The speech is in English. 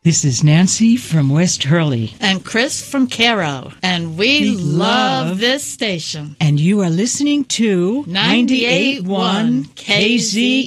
This is Nancy from West Hurley. And Chris from Cairo. And we love this station. And you are listening to 98.1 KZ